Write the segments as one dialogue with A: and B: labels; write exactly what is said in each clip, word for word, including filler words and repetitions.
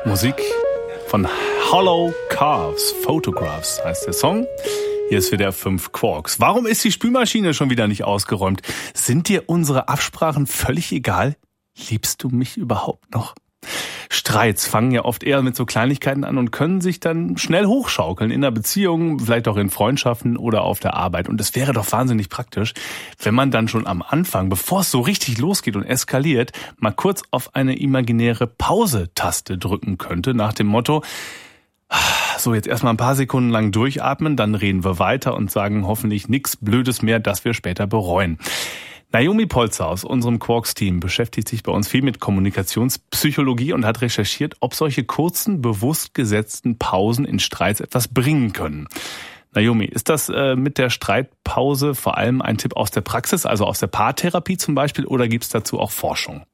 A: Musik von Hollow Calves, Photographs heißt der Song. Hier ist wieder fünf Quarks. Warum ist die Spülmaschine schon wieder nicht ausgeräumt? Sind dir unsere Absprachen völlig egal? Liebst du mich überhaupt noch? Streits fangen ja oft eher mit so Kleinigkeiten an und können sich dann schnell hochschaukeln in einer Beziehung, vielleicht auch in Freundschaften oder auf der Arbeit. Und es wäre doch wahnsinnig praktisch, wenn man dann schon am Anfang, bevor es so richtig losgeht und eskaliert, mal kurz auf eine imaginäre Pause-Taste drücken könnte, nach dem Motto: So, jetzt erstmal ein paar Sekunden lang durchatmen, dann reden wir weiter und sagen hoffentlich nichts Blödes mehr, das wir später bereuen. Naomi Polzer aus unserem Quarks-Team beschäftigt sich bei uns viel mit Kommunikationspsychologie und hat recherchiert, ob solche kurzen, bewusst gesetzten Pausen in Streits etwas bringen können. Naomi, ist das äh, mit der Streitpause vor allem ein Tipp aus der Praxis, also aus der Paartherapie zum Beispiel, oder gibt es dazu auch Forschung?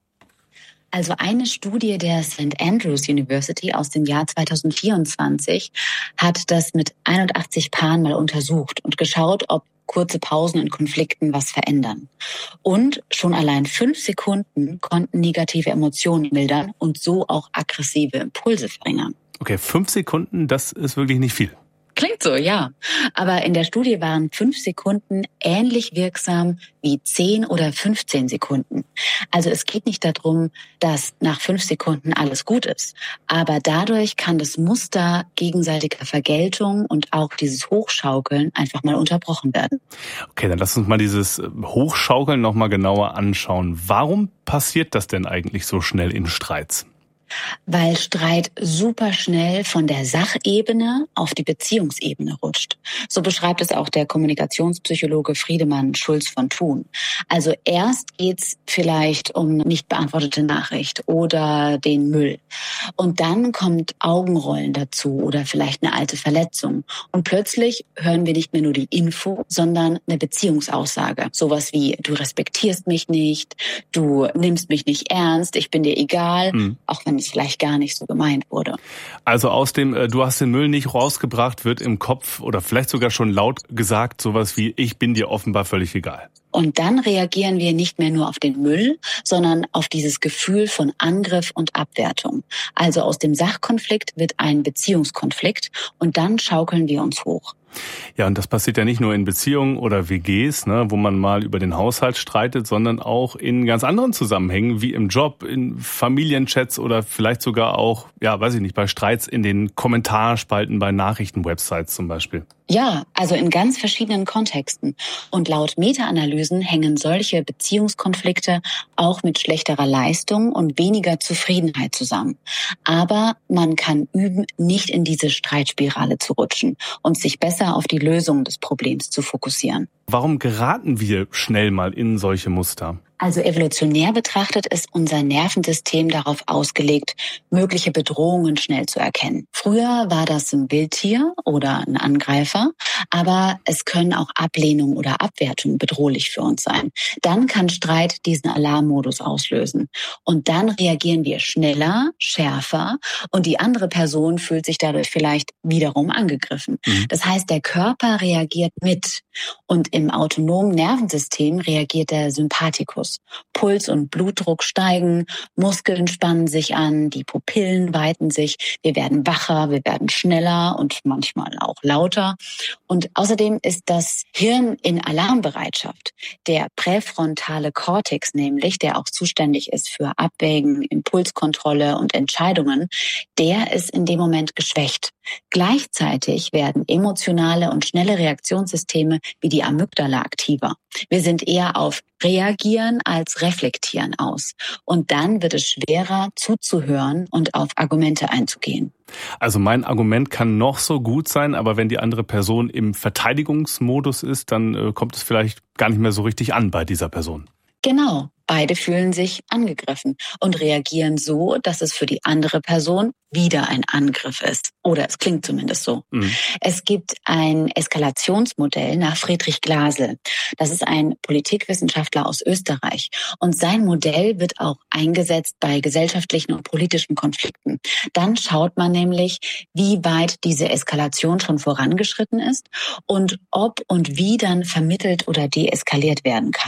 B: Also eine Studie der Saint Andrews University aus dem Jahr zweitausendvierundzwanzig hat das mit einundachtzig Paaren mal untersucht und geschaut, ob kurze Pausen in Konflikten was verändern. Und schon allein fünf Sekunden konnten negative Emotionen mildern und so auch aggressive Impulse verringern.
A: Okay, fünf Sekunden, das ist wirklich nicht viel.
B: Klingt so, ja. Aber in der Studie waren fünf Sekunden ähnlich wirksam wie zehn oder fünfzehn Sekunden. Also es geht nicht darum, dass nach fünf Sekunden alles gut ist. Aber dadurch kann das Muster gegenseitiger Vergeltung und auch dieses Hochschaukeln einfach mal unterbrochen werden.
A: Okay, dann lass uns mal dieses Hochschaukeln noch mal genauer anschauen. Warum passiert das denn eigentlich so schnell in Streits?
B: Weil Streit super schnell von der Sachebene auf die Beziehungsebene rutscht. So beschreibt es auch der Kommunikationspsychologe Friedemann Schulz von Thun. Also erst geht's vielleicht um nicht beantwortete Nachricht oder den Müll. Und dann kommt Augenrollen dazu oder vielleicht eine alte Verletzung. Und plötzlich hören wir nicht mehr nur die Info, sondern eine Beziehungsaussage. Sowas wie: Du respektierst mich nicht, du nimmst mich nicht ernst, ich bin dir egal, mhm. auch wenn es vielleicht gar nicht so gemeint wurde.
A: Also aus dem äh, du hast den Müll nicht rausgebracht, wird im Kopf oder vielleicht sogar schon laut gesagt sowas wie: Ich bin dir offenbar völlig egal.
B: Und dann reagieren wir nicht mehr nur auf den Müll, sondern auf dieses Gefühl von Angriff und Abwertung. Also aus dem Sachkonflikt wird ein Beziehungskonflikt und dann schaukeln wir uns hoch.
A: Ja, und das passiert ja nicht nur in Beziehungen oder W Gs, ne, wo man mal über den Haushalt streitet, sondern auch in ganz anderen Zusammenhängen, wie im Job, in Familienchats oder vielleicht sogar auch, ja, weiß ich nicht, bei Streits in den Kommentarspalten bei Nachrichtenwebsites zum Beispiel.
B: Ja, also in ganz verschiedenen Kontexten. Und laut Meta-Analysen hängen solche Beziehungskonflikte auch mit schlechterer Leistung und weniger Zufriedenheit zusammen. Aber man kann üben, nicht in diese Streitspirale zu rutschen und sich besser auf die Lösung des Problems zu fokussieren.
A: Warum geraten wir schnell mal in solche Muster?
B: Also evolutionär betrachtet ist unser Nervensystem darauf ausgelegt, mögliche Bedrohungen schnell zu erkennen. Früher war das ein Wildtier oder ein Angreifer, aber es können auch Ablehnung oder Abwertung bedrohlich für uns sein. Dann kann Streit diesen Alarmmodus auslösen. Und dann reagieren wir schneller, schärfer und die andere Person fühlt sich dadurch vielleicht wiederum angegriffen. Mhm. Das heißt, der Körper reagiert mit und im autonomen Nervensystem reagiert der Sympathikus. Puls und Blutdruck steigen, Muskeln spannen sich an, die Pupillen weiten sich, wir werden wacher, wir werden schneller und manchmal auch lauter. Und außerdem ist das Hirn in Alarmbereitschaft. Der präfrontale Kortex nämlich, der auch zuständig ist für Abwägen, Impulskontrolle und Entscheidungen, der ist in dem Moment geschwächt. Gleichzeitig werden emotionale und schnelle Reaktionssysteme wie die Amygdala aktiver. Wir sind eher auf Reagieren als Reflektieren aus. Und dann wird es schwerer zuzuhören und auf Argumente einzugehen.
A: Also mein Argument kann noch so gut sein, aber wenn die andere Person im Verteidigungsmodus ist, dann äh, kommt es vielleicht gar nicht mehr so richtig an bei dieser Person.
B: Genau. Beide fühlen sich angegriffen und reagieren so, dass es für die andere Person wieder ein Angriff ist. Oder es klingt zumindest so. Mhm. Es gibt ein Eskalationsmodell nach Friedrich Glasel. Das ist ein Politikwissenschaftler aus Österreich. Und sein Modell wird auch eingesetzt bei gesellschaftlichen und politischen Konflikten. Dann schaut man nämlich, wie weit diese Eskalation schon vorangeschritten ist und ob und wie dann vermittelt oder deeskaliert werden kann.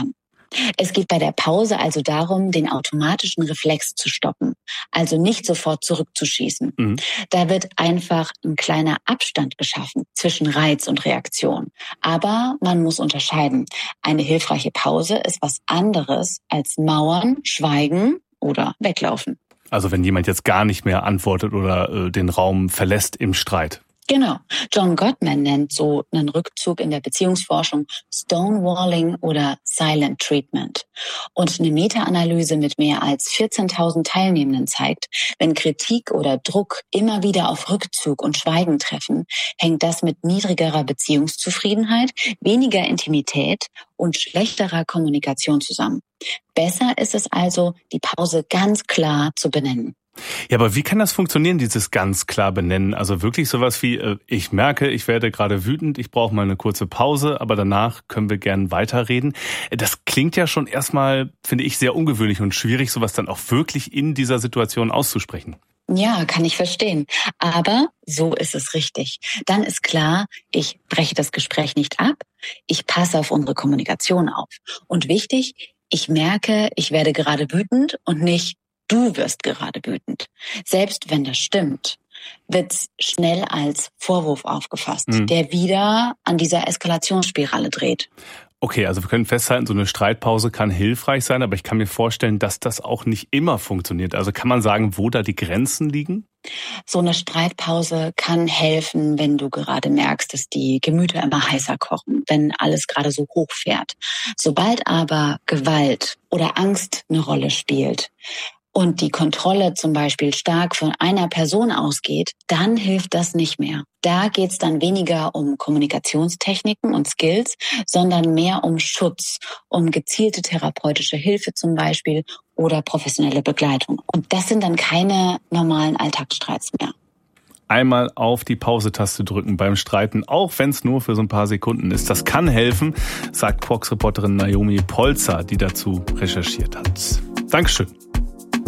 B: Es geht bei der Pause also darum, den automatischen Reflex zu stoppen, also nicht sofort zurückzuschießen. Mhm. Da wird einfach ein kleiner Abstand geschaffen zwischen Reiz und Reaktion. Aber man muss unterscheiden. Eine hilfreiche Pause ist was anderes als Mauern, Schweigen oder Weglaufen.
A: Also wenn jemand jetzt gar nicht mehr antwortet oder äh, den Raum verlässt im Streit.
B: Genau. John Gottman nennt so einen Rückzug in der Beziehungsforschung Stonewalling oder Silent Treatment. Und eine Meta-Analyse mit mehr als vierzehntausend Teilnehmenden zeigt, wenn Kritik oder Druck immer wieder auf Rückzug und Schweigen treffen, hängt das mit niedrigerer Beziehungszufriedenheit, weniger Intimität und schlechterer Kommunikation zusammen. Besser ist es also, die Pause ganz klar zu benennen.
A: Ja, aber wie kann das funktionieren, dieses ganz klar benennen? Also wirklich sowas wie, äh, ich merke, ich werde gerade wütend, ich brauche mal eine kurze Pause, aber danach können wir gern weiterreden. Das klingt ja schon erstmal, finde ich, sehr ungewöhnlich und schwierig, sowas dann auch wirklich in dieser Situation auszusprechen.
B: Ja, kann ich verstehen. Aber so ist es richtig. Dann ist klar, ich breche das Gespräch nicht ab, ich passe auf unsere Kommunikation auf. Und wichtig, ich merke, ich werde gerade wütend und nicht, du wirst gerade wütend. Selbst wenn das stimmt, wird's schnell als Vorwurf aufgefasst, mhm. der wieder an dieser Eskalationsspirale dreht.
A: Okay, also wir können festhalten, so eine Streitpause kann hilfreich sein, aber ich kann mir vorstellen, dass das auch nicht immer funktioniert. Also kann man sagen, wo da die Grenzen liegen?
B: So eine Streitpause kann helfen, wenn du gerade merkst, dass die Gemüter immer heißer kochen, wenn alles gerade so hoch fährt. Sobald aber Gewalt oder Angst eine Rolle spielt, und die Kontrolle zum Beispiel stark von einer Person ausgeht, dann hilft das nicht mehr. Da geht's dann weniger um Kommunikationstechniken und Skills, sondern mehr um Schutz, um gezielte therapeutische Hilfe zum Beispiel oder professionelle Begleitung. Und das sind dann keine normalen Alltagsstreits mehr.
A: Einmal auf die Pause-Taste drücken beim Streiten, auch wenn es nur für so ein paar Sekunden ist. Das kann helfen, sagt Quarks-Reporterin Naomi Polzer, die dazu recherchiert hat. Dankeschön.